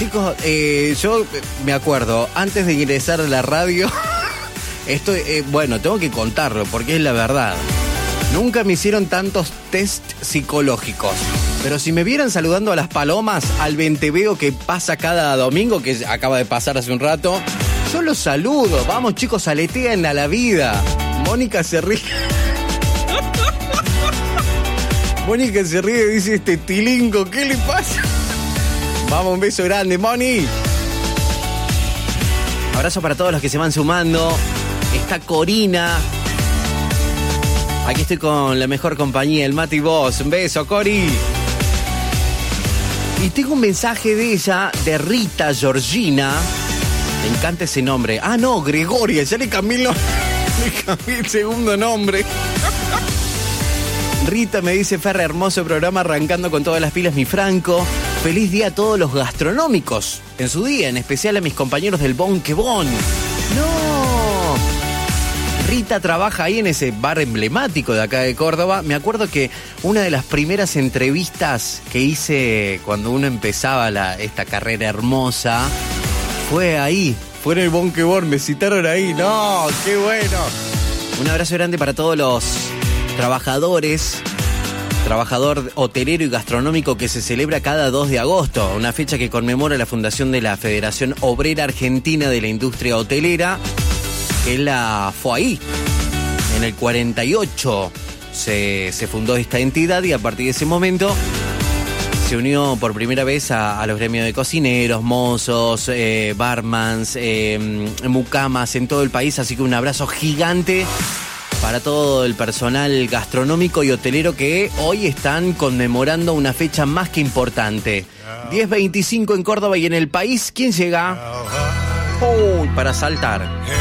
Chicos, yo me acuerdo, antes de ingresar a la radio, esto, bueno, tengo que contarlo porque es la verdad. Nunca me hicieron tantos test psicológicos. Pero si me vieran saludando a las palomas, al venteveo que pasa cada domingo, que acaba de pasar hace un rato, yo los saludo. Vamos, chicos, aleteen a la vida. Mónica se ríe. Mónica se ríe y dice, este tilingo, ¿qué le pasa? Vamos, un beso grande, Moni. Abrazo para todos los que se van sumando. Está Corina. Aquí estoy con la mejor compañía, el Mati Boss. Un beso, Cori. Y tengo un mensaje de ella, de Rita Georgina. Me encanta ese nombre. Ah, no, Gregoria. Ya le cambié el segundo nombre. Rita me dice, Ferre, hermoso programa, arrancando con todas las pilas, mi Franco. Feliz día a todos los gastronómicos en su día, en especial a mis compañeros del Bon que Bon. ¡No! Rita trabaja ahí en ese bar emblemático de acá de Córdoba. Me acuerdo que una de las primeras entrevistas que hice cuando uno empezaba esta carrera hermosa fue ahí, fue en el Bon que Bon, me citaron ahí. ¡No! ¡Qué bueno! Un abrazo grande para todos los trabajador hotelero y gastronómico que se celebra cada 2 de agosto, una fecha que conmemora la fundación de la Federación Obrera Argentina de la Industria Hotelera, que la fue ahí. En el 48 se fundó esta entidad y a partir de ese momento se unió por primera vez a los gremios de cocineros, mozos, barmans, mucamas en todo el país, así que un abrazo gigante para todo el personal gastronómico y hotelero que hoy están conmemorando una fecha más que importante. 10:25 en Córdoba y en el país, ¿quién llega? Para saltar.